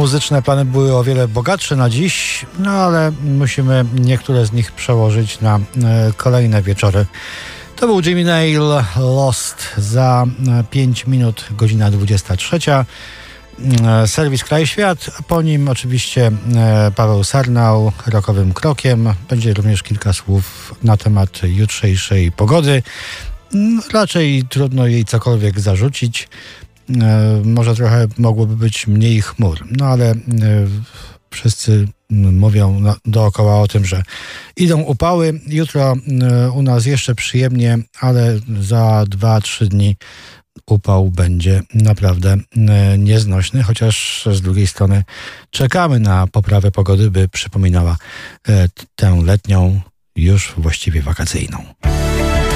Muzyczne plany były o wiele bogatsze na dziś, no ale musimy niektóre z nich przełożyć na kolejne wieczory. To był Jimmy Nail, Lost, za 5 minut, godzina 23. Serwis Kraj Świat, a po nim oczywiście Paweł Sarnał rockowym krokiem. Będzie również kilka słów na temat jutrzejszej pogody. Raczej trudno jej cokolwiek zarzucić. Może trochę mogłoby być mniej chmur, no ale wszyscy mówią dookoła o tym, że idą upały. Jutro u nas jeszcze przyjemnie, ale za 2-3 dni upał będzie naprawdę nieznośny, chociaż z drugiej strony czekamy na poprawę pogody, by przypominała tę letnią, już właściwie wakacyjną.